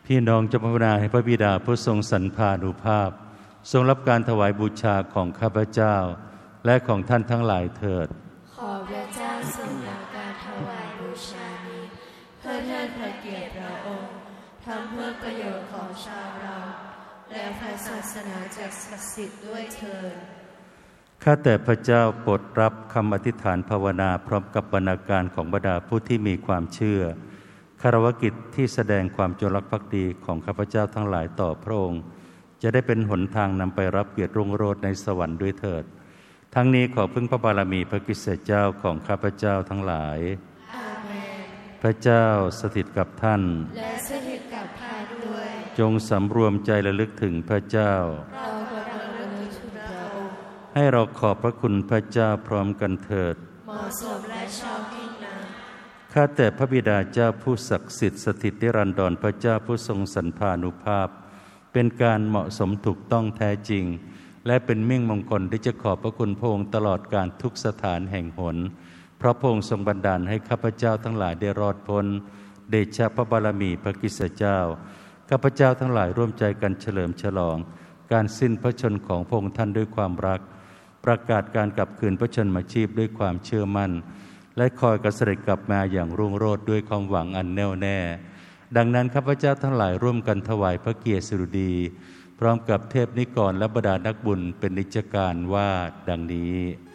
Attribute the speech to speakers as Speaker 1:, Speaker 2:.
Speaker 1: พี่น้องจงภาวนาให้พระบิดาผู้ทรงสรรพานุภาพทรงรับการถวายบูชาของข้าพเจ้าและของท่านทั้งหลายเถิด
Speaker 2: ขอพระเจ้าทรงรับการถวายบูชานี้เพื่อเทิดพระเกียรติพระองค์ทำเพื่อประโยชน์ของชาวเราและพระศาสนาจักรศักดิ์สิทธิ์ด้วยเถิด
Speaker 1: ข้าแต่พระเจ้าโปรดรับคำอธิษฐานภาวนาพร้อมกับบรรณาการของบรรดาผู้ที่มีความเชื่อคารวกิจที่แสดงความจงรักภักดีของข้าพเจ้าทั้งหลายต่อพระองค์จะได้เป็นหนทางนำไปรับเกียรติรุ่งโรจน์ในสวรรค์ด้วยเถิดทั้งนี้ขอพึ่งพระบารมีพระคริสตเจ้าของข้าพเจ้าทั้งหลาย
Speaker 2: อาเมน
Speaker 1: พระเจ้าสถิตกับท่าน
Speaker 2: และสถิตกับท่านด้วย
Speaker 1: จงสำรวมใจระลึกถึงพระเจ้า
Speaker 2: เรากำลังระลึกถึงพระองค์
Speaker 1: ให้เราขอบพระคุณพระเจ้าพร้อมกันเถิด
Speaker 2: เหมาะสมและชอบยิ่งนัก
Speaker 1: ข้าแต่พระบิดาเจ้าผู้ศักดิ์สิทธิ์สถิตนิรันดรพระเจ้าผู้ทรงสรรพานุภาพเป็นการเหมาะสมถูกต้องแท้จริงและเป็นมิ่งมงคลที่จะขอบพระคุณพระองค์ตลอดการทุกสถานแห่งหนเพราะพระองค์ทรงบันดาลให้ข้าพเจ้าทั้งหลายได้รอดพ้นเดชะพระบารมีพระคริสตเจ้าข้าพเจ้าทั้งหลายร่วมใจกันเฉลิมฉลองการสิ้นพระชนม์ของพระองค์ท่านด้วยความรักประกาศการกลับคืนพระชนมาชีพด้วยความเชื่อมั่นและคอยกระเสด็จกลับมาอย่างรุ่งโรจน์ด้วยความหวังอันแน่วแน่ดังนั้นข้าพเจ้าทั้งหลายร่วมกันถวายพระเกียรติสดุดีพร้อมกับเทพนิกรและบรรดานักบุญเป็นนิจการว่าดังนี้